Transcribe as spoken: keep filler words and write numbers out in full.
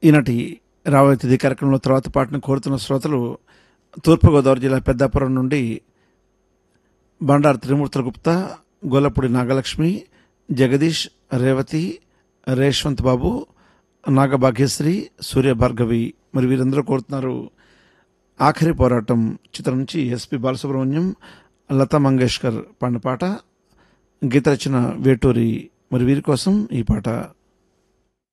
ఈనాటి రాబోయే తిథి కార్యక్రమంలో తర్వాత పాటను కోరుతున్న శ్రోతలు తూర్పుగోదావరి జిల్లా పెద్దాపురం నుండి బండారు త్రిమూర్తుల గుప్తా, గొల్లపూడి నాగలక్ష్మి, జగదీష్, రేవతి, రేష్వంత్ బాబు, నాగభాగ్యశ్రీ, సూర్య భార్గవి మరి వీరందరూ కోరుతున్నారు ఆఖరి పోరాటం చిత్రం నుంచి ఎస్పి బాలసుబ్రహ్మణ్యం, లతా మంగేష్కర్ పాడిన పాట, గీత రచన వేటూరి. మరి వీరి కోసం ఈ పాట.